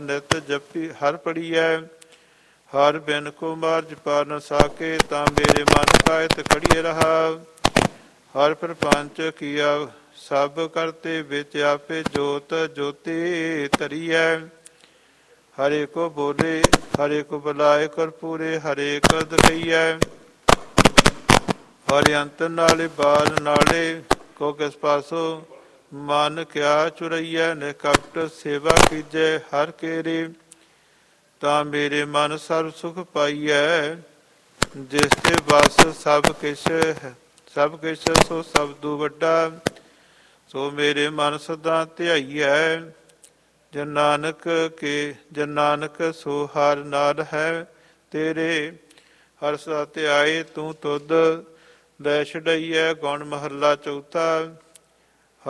ਨਿਤ ਜਪੀ ਹਰ ਪੜੀਐ। ਹਰ ਬਿਨ ਕੋ ਮਾਰਜ ਪਾਰ ਨ ਸਾਕੇ, ਤਾਂ ਮੇਰੇ ਮਨ ਕਾਇਤ ਖੜੀਏ ਰਹਾ। ਹਰ ਪ੍ਰਪੰਚ ਕੀਆ ਸਭ ਕਰਤੇ, ਵਿੱਚ ਆਪੇ ਜੋਤ ਜੋਤੀ ਧਰੀਐ। ਹਰੇ ਕੋ ਬੋਲੇ ਹਰੇ ਕੋ ਬੁਲਾਏ, ਕਰਪੂਰੇ ਹਰੇ ਕਦ ਕਹੀਐ। ਹਰਿ ਅੰਤ ਨਾਲੇ ਬਾਲ ਨਾਲੇ, ਕੋ ਕਿਸ ਪਾਸੋ ਮਨ ਕਿਆ ਚੁਰਈਐ। ਨਿਕਪਟ ਸੇਵਾ ਕੀਜੈ ਹਰ ਕੇਰੇ, ਤਾਂ ਮੇਰੇ ਮਨ ਸਰਬ ਸੁਖ ਪਾਈਐ। ਜਿਸ ਤੇ ਬਸ ਸਭ ਕਿਛ ਸੋ ਸਬਦੂ ਵੱਡਾ, ਸੋ ਮੇਰੇ ਮਨ ਸਦਾ ਧਿਆਈਐ। ਜਨ ਨਾਨਕ ਸੋ ਹਰ ਨਾਲ ਹੈ ਤੇਰੇ, ਹਰ ਸਦਾ ਧਿਆਏ ਤੂੰ ਤੁਧ ਲੈ ਛਡਈਐ। ਗੁਣ ਮਹੱਲਾ ਚੌਥਾ।